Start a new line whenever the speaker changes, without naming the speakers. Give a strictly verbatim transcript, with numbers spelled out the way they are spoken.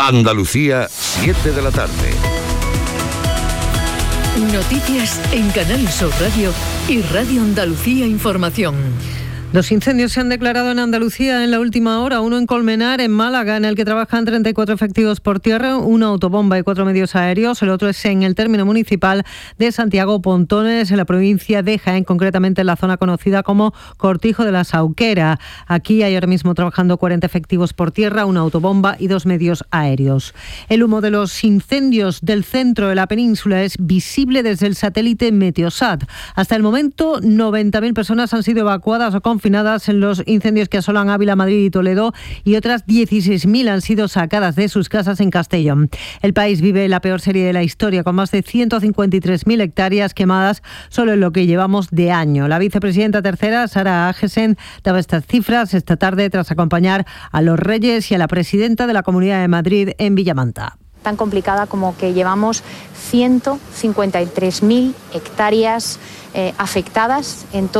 Andalucía, siete de la tarde.
Noticias en Canal Sur Radio y Radio Andalucía Información.
Dos incendios se han declarado en Andalucía en la última hora, uno en Colmenar, en Málaga, en el que trabajan treinta y cuatro efectivos por tierra, una autobomba y cuatro medios aéreos. El otro es en el término municipal de Santiago Pontones, en la provincia de Jaén, concretamente en la zona conocida como Cortijo de la Sauquera. Aquí hay ahora mismo trabajando cuarenta efectivos por tierra, una autobomba y dos medios aéreos. El humo de los incendios del centro de la península es visible desde el satélite Meteosat. Hasta el momento, noventa mil personas han sido evacuadas o confinadas en los incendios que asolan Ávila, Madrid y Toledo, y otras dieciséis mil han sido sacadas de sus casas en Castellón. El país vive la peor serie de la historia, con más de ciento cincuenta y tres mil hectáreas quemadas solo en lo que llevamos de año. La vicepresidenta tercera, Sara Agesen, daba estas cifras esta tarde tras acompañar a los Reyes y a la presidenta de la Comunidad de Madrid en Villamanta.
Tan complicada como que llevamos ciento cincuenta y tres mil hectáreas eh, afectadas en todo